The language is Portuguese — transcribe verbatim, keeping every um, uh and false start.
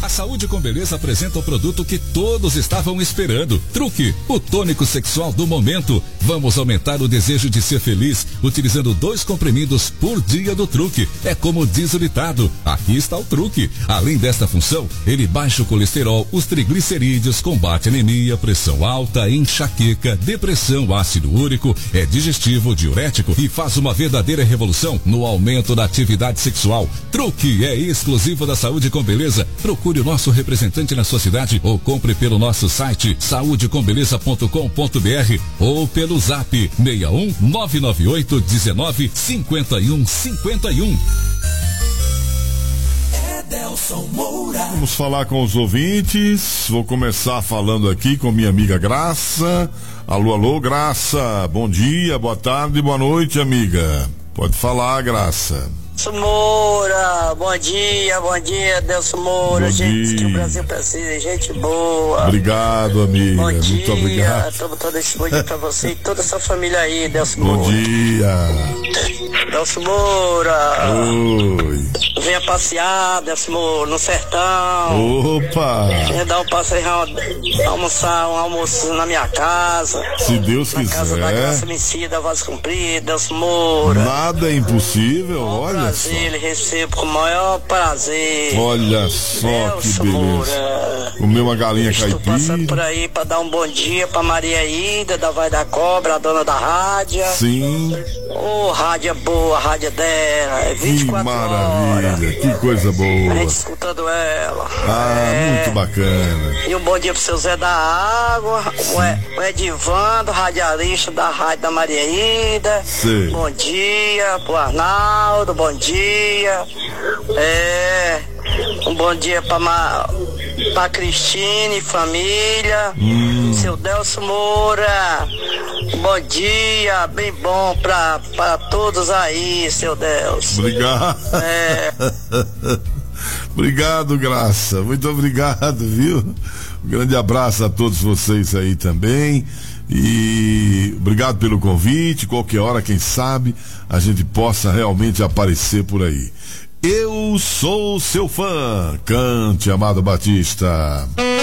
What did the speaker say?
Saúde com Beleza apresenta o produto que todos estavam esperando. Truque, o tônico sexual do momento. Vamos aumentar o desejo de ser feliz utilizando dois comprimidos por dia do Truque. É como diz o ditado, aqui está o truque. Além desta função, ele baixa o colesterol, os triglicerídeos, combate anemia, pressão alta, enxaqueca, depressão, ácido úrico, é digestivo, diurético e faz uma verdadeira revolução no aumento da atividade sexual. Truque é exclusivo da Saúde com Beleza. Procure o nosso representante na sua cidade ou compre pelo nosso site saúde com beleza ponto com ponto br ou pelo zap seis um nove nove oito um nove cinco um cinco um. Edelson Moura. Vamos falar com os ouvintes. Vou começar falando aqui com minha amiga Graça. Alô, alô, Graça. Bom dia, boa tarde, boa noite, amiga. Pode falar, Graça. Moura, bom dia, bom dia, Delson Moura, bom gente dia. que o Brasil precisa, gente boa. Obrigado, amiga. Bom Muito dia, obrigado. todo, todo esse bom dia pra você e toda a sua família aí, Delson Bom Moura. dia. Delson Moura. Oi. Venha passear, Delson Moura, no sertão. Opa. Venha dar um passeio, almoçar um almoço na minha casa. Se Deus na quiser. casa da Graça Mecida, Voz Cumprida, Delson Moura. Nada é impossível, olha só. Ele recebo com o maior prazer. Olha só Delson que beleza. Moura. Comeu uma galinha Estou caipira. passando por aí para dar um bom dia para Maria Ida, da Vai da Cobra, a dona da rádio. Sim. Ô, oh, rádio boa, a rádio dela. É vinte e quatro que maravilha, horas. Que coisa boa. A gente escutando ela. Ah, é. muito bacana. E um bom dia pro seu Zé da Água, o, e, o Edivando, radialista da rádio da Maria Ida. Sim. Bom dia pro Arnaldo, bom dia. É. Um bom dia pra, Ma, pra Cristine e família. Hum. Seu Delson Moura. Bom dia, bem bom pra, pra todos aí, seu Delson. Obrigado. É. Obrigado, Graça. Muito obrigado, viu? Um grande abraço a todos vocês aí também. E obrigado pelo convite. Qualquer hora, quem sabe, a gente possa realmente aparecer por aí. Eu sou seu fã. Cante, Amado Batista.